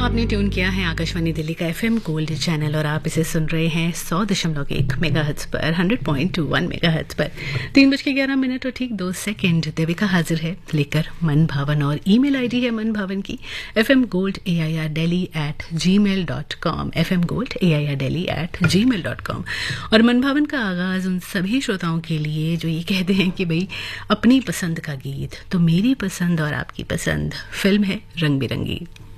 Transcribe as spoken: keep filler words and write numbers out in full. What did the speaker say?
आपने ट्यून किया है आकाशवाणी दिल्ली का एफएम गोल्ड चैनल और आप इसे सुन रहे हैं सौ दशमलव एक मेगाहर्ट्ज पर hundred point two one megahertz पर। तीन बज के ग्यारह मिनट और ठीक दो सेकंड देविका हाजिर है लेकर मन भावन और ईमेल आईडी है मन भावन की F M gold A I R daily eight ji mail dot com F M gold A I R daily eight ji mail dot com. और मन भावन का आगाज उन सभी श्रोताओं के लिए जो ये कहते हैं कि भाई अपनी पसंद का गीत, तो मेरी पसंद और आपकी पसंद फिल्म है रंग बिरंगी।